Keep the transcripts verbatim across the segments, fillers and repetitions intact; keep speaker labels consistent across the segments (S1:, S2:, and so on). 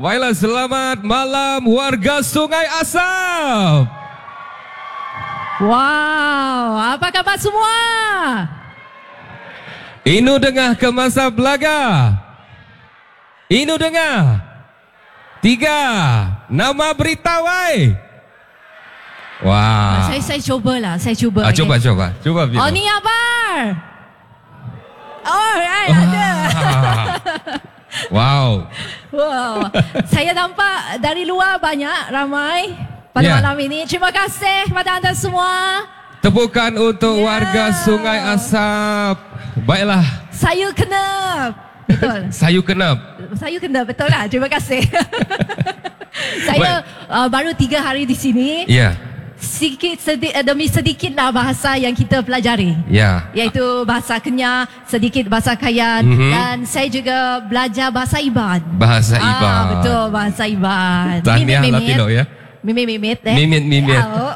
S1: Baiklah, selamat malam warga Sungai Asap.
S2: Wow, apa khabar semua?
S1: Inu dengar ke masa belaga. Inu dengar. Tiga, nama beritawai. Wah.
S2: Saya saya cubalah, saya cuba.
S1: Ah, coba,
S2: okay.
S1: coba, coba.
S2: Oh, ni abar. Oh, right, ada.
S1: Wow.
S2: Wow. Saya nampak dari luar banyak ramai pada
S1: yeah.
S2: malam ini. Terima kasih kepada anda semua.
S1: Tepukan untuk
S2: yeah.
S1: warga Sungai Asap. Baiklah.
S2: Sayu kenap. Betul.
S1: Sayu kenap.
S2: Sayu kenap, betul lah. Terima kasih. Saya uh, baru tiga hari di sini.
S1: Ya. Yeah.
S2: Sedikit sedi, demi sedikitlah bahasa yang kita pelajari.
S1: Ya.
S2: Iaitu bahasa Kenyah, sedikit bahasa Kayan,
S1: mm-hmm.
S2: dan saya juga belajar bahasa Iban.
S1: Bahasa
S2: ah,
S1: Iban.
S2: Betul, bahasa Iban.
S1: Tahniah Latino ya.
S2: Mimit-mimit eh.
S1: Mimit-mimit.
S2: Ya,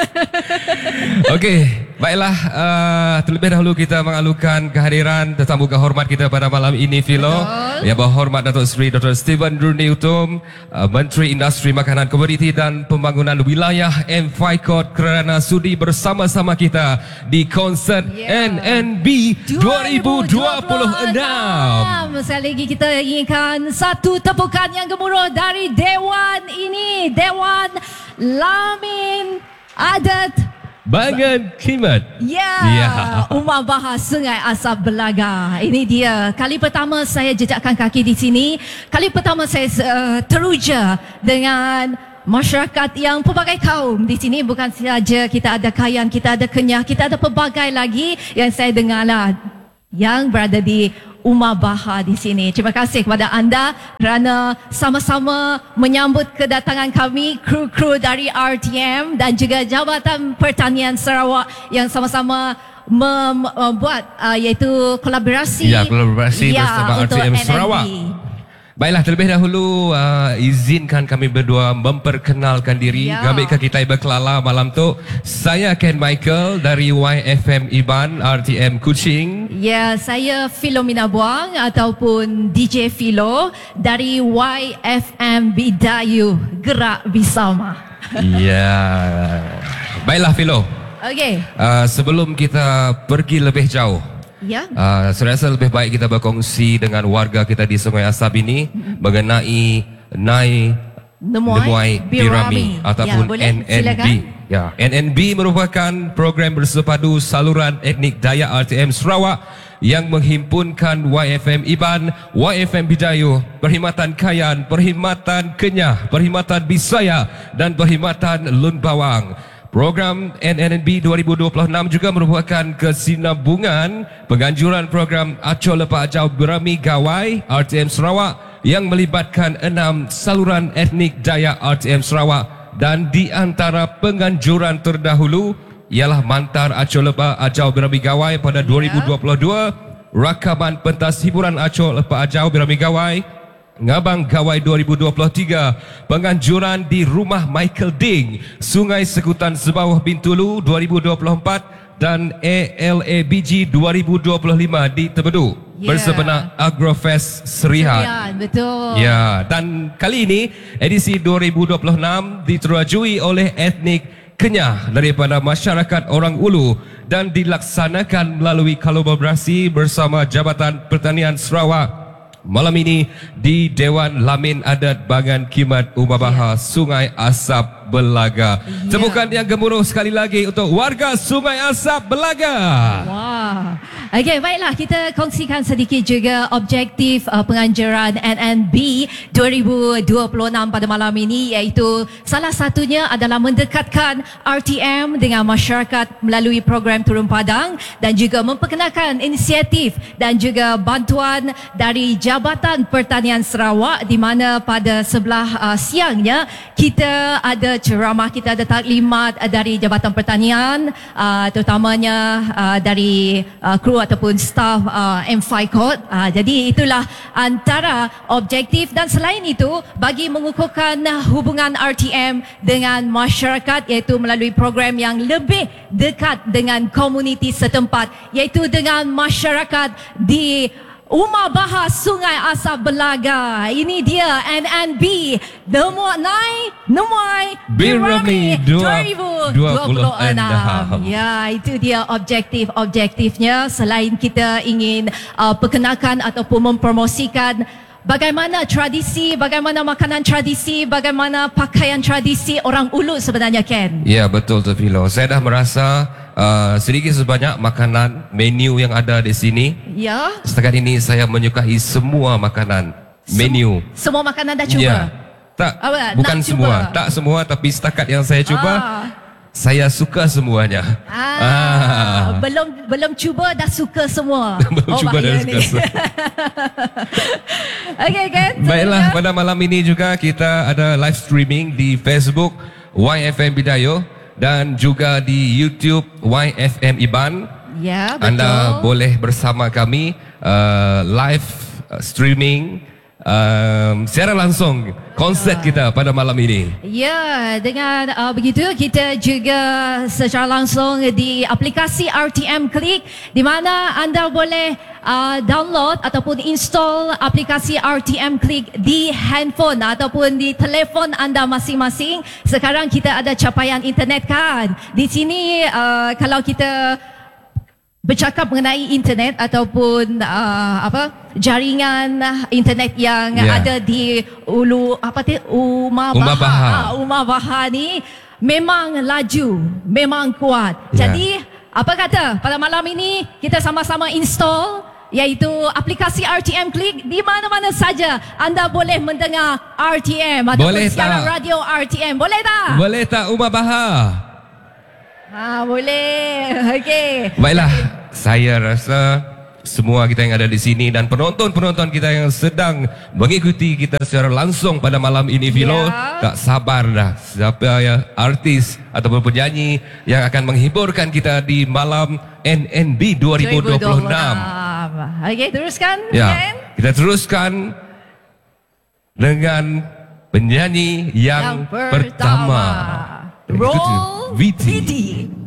S1: Okey, baiklah, uh, terlebih dahulu kita mengalukan kehadiran tetamu kehormat kita pada malam ini, Philo. Betul. Yang berhormat Datuk Seri Doktor Steven Runi Utom, uh, Menteri Industri Makanan Komoditi dan Pembangunan Wilayah M five Court, kerana sudi bersama-sama kita di konsert yeah. N N B dua ribu dua puluh enam.
S2: Sekali lagi kita inginkan satu tepukan yang gemuruh dari Dewan ini, Dewan Lamin Adat
S1: Bangan Kimat.
S2: Ya, yeah. Umar Bahar Sungai Asap Belaga. Ini dia. Kali pertama saya jejakkan kaki di sini. Kali pertama saya uh, teruja dengan masyarakat yang pelbagai kaum di sini. Bukan sahaja kita ada Kayan, kita ada Kenyah, kita ada pelbagai lagi yang saya dengarlah yang berada di Umar Bahar di sini. Terima kasih kepada anda kerana sama-sama menyambut kedatangan kami, kru-kru dari R T M dan juga Jabatan Pertanian Sarawak yang sama-sama membuat uh, iaitu kolaborasi.
S1: Ya, kolaborasi
S2: ya,
S1: bersama R T M
S2: N N B.
S1: Sarawak. Baiklah, terlebih dahulu uh, izinkan kami berdua memperkenalkan diri.
S2: Ya.
S1: Gamit kaki kita berkelala malam tu. Saya Ken Michael dari Y F M Iban R T M Kuching.
S2: Ya, saya Philomena Buang ataupun D J Philo dari Y F M Bidayu Gerak Bersama.
S1: Ya. Baiklah Philo.
S2: Okey.
S1: Uh, sebelum kita pergi lebih jauh.
S2: Ya.
S1: Uh, saya rasa lebih baik kita berkongsi dengan warga kita di Sungai Asap ini mm-hmm. mengenai Nai
S2: Nemuai,
S1: Nemuai Birami ataupun
S2: ya, boleh,
S1: N N B. Ya, N N B merupakan program bersepadu saluran etnik Dayak R T M Sarawak yang menghimpunkan Y F M Iban, Y F M Bidayu, Perkhidmatan Kayan, Perkhidmatan Kenyah, Perkhidmatan Bisaya dan Perkhidmatan Lun Bawang. Program N N B dua ribu dua puluh enam juga merupakan kesinambungan penganjuran program Aco Lepak Ajau Birami Gawai R T M Sarawak yang melibatkan enam saluran etnik Dayak R T M Sarawak, dan di antara penganjuran terdahulu ialah Mantar Aco Lepak Ajau Birami Gawai pada dua ribu dua puluh dua, rakaman pentas hiburan Aco Lepak Ajau Birami Gawai Ngabang Gawai dua ribu dua puluh tiga, penganjuran di Rumah Michael Ding, Sungai Sekutan Sebawah Bintulu dua ribu dua puluh empat dan A L A B G dua ribu dua puluh lima di Tebedu yeah. bersebenar Agrofest Serian.
S2: Serian, betul.
S1: Ya, dan kali ini edisi dua ribu dua puluh enam diterajui oleh etnik Kenyah daripada masyarakat Orang Ulu dan dilaksanakan melalui kolaborasi bersama Jabatan Pertanian Sarawak. Malam ini di Dewan Lamin Adat Bangan Kimat Umar Bahar Sungai Asap Belaga. Ya. Temukan yang gemuruh sekali lagi untuk warga Sungai Asap Belaga.
S2: Wah. Okey, baiklah, kita kongsikan sedikit juga objektif uh, penganjuran N N B dua ribu dua puluh enam pada malam ini, iaitu salah satunya adalah mendekatkan R T M dengan masyarakat melalui program Turun Padang dan juga memperkenalkan inisiatif dan juga bantuan dari Jabatan Pertanian Sarawak, di mana pada sebelah uh, siangnya kita ada ceramah, kita ada taklimat dari Jabatan Pertanian, uh, terutamanya uh, dari uh, kru ataupun staf uh, M five Court. Uh, jadi itulah antara objektif, dan selain itu bagi mengukuhkan hubungan R T M dengan masyarakat, iaitu melalui program yang lebih dekat dengan komuniti setempat, iaitu dengan masyarakat di Umar Bahar Sungai Asap Belaga. Ini dia N N B Nomor Nai Nomor
S1: Birami
S2: dua ribu dua puluh enam.
S1: enam.
S2: Ya, itu dia objektif-objektifnya. Selain kita ingin uh, perkenalkan ataupun mempromosikan bagaimana tradisi, bagaimana makanan tradisi, bagaimana pakaian tradisi orang Ulu sebenarnya, Ken.
S1: Ya, betul tu Filo. Saya dah merasa uh, sedikit sebanyak makanan menu yang ada di sini.
S2: Ya.
S1: Setakat ini saya menyukai semua makanan menu.
S2: Sem- semua makanan dah cuba.
S1: Ya. Tak,
S2: Apa,
S1: bukan
S2: nak
S1: semua.
S2: cuba?
S1: Tak semua, tapi setakat yang saya cuba,
S2: Ah.
S1: saya suka semuanya.
S2: Ah,
S1: Ah.
S2: belum belum cuba dah suka semua.
S1: Belum cuba dah
S2: bahaya
S1: suka
S2: ni.
S1: semua.
S2: Okey, Ken.
S1: Baiklah,
S2: seterusnya.
S1: pada malam ini juga kita ada live streaming di Facebook Y F M Bidayo dan juga di YouTube Y F M Iban.
S2: Ya, betul.
S1: Anda boleh bersama kami uh, live uh, streaming um, secara langsung konsert kita pada malam ini.
S2: Ya, dengan uh, begitu kita juga secara langsung di aplikasi R T M Click di mana anda boleh uh, download ataupun install aplikasi R T M Click di handphone ataupun di telefon anda masing-masing. Sekarang kita ada capaian internet kan. Di sini uh, kalau kita bercakap mengenai internet ataupun uh, apa jaringan internet yang
S1: Ya.
S2: ada di Ulu apa tu Umar
S1: Umar
S2: Bahar.
S1: Bahar.
S2: Ah, Umar Bahar ni memang laju, memang kuat.
S1: Ya.
S2: Jadi apa kata pada malam ini kita sama-sama install iaitu aplikasi R T M Click di mana-mana saja anda boleh mendengar R T M ataupun
S1: Boleh
S2: siaran
S1: tak?
S2: radio R T M. Boleh tak?
S1: Boleh tak Umar Bahar?
S2: Ha, boleh. Okey.
S1: Baiklah, saya rasa semua kita yang ada di sini dan penonton-penonton kita yang sedang mengikuti kita secara langsung pada malam ini, Filo,
S2: Ya.
S1: tak sabar dah siapa ya artis ataupun penyanyi yang akan menghiburkan kita di malam N N B dua ribu dua puluh enam.
S2: Okey, teruskan.
S1: Ya,
S2: Ken.
S1: kita teruskan dengan penyanyi yang,
S2: Yang pertama.
S1: pertama.
S2: Roll
S1: V T.
S2: V T.